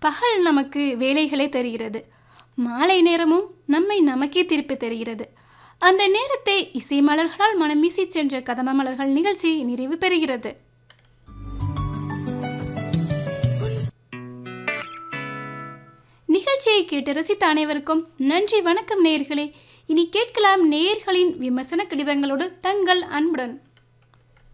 பகல் நமக்கு வேலைகளை தருகிறது, மாலை நேரமும் நம்மை நமக்கே திருப்பி தருகிறது. அந்த நேரத்தை இசை மலர்களால் மனம் வீசி சென்ற கதம்ப மலர்கள் நிகழ்ச்சி நிறைவு பெறுகிறது. நிகழ்ச்சியை கேட்டு ரசித்த அனைவருக்கும் நன்றி, வணக்கம் நேயர்களே. இனி கேட்கலாம் நேயர்களின் விமர்சன கடிதங்களோடு தங்கள் அன்புடன்.